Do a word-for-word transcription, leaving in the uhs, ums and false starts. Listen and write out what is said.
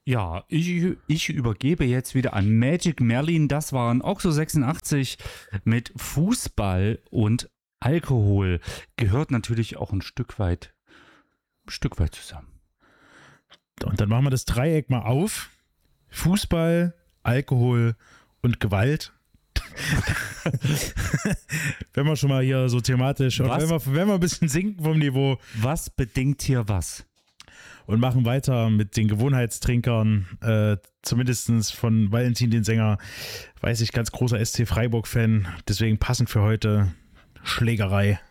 Ja, ich, ich übergebe jetzt wieder an Magic Merlin. Das waren auch so sechsundachtzig mit Fußball und Alkohol. Gehört natürlich auch ein Stück weit, ein Stück weit zusammen. Und dann machen wir das Dreieck mal auf. Fußball, Alkohol und Gewalt. Wenn wir schon mal hier so thematisch, wenn wir, wenn wir ein bisschen sinken vom Niveau. Was bedingt hier was? Und machen weiter mit den Gewohnheitstrinkern, äh, zumindest von Valentin, den Sänger, weiß ich, ganz großer S C Freiburg-Fan. Deswegen passend für heute Schlägerei.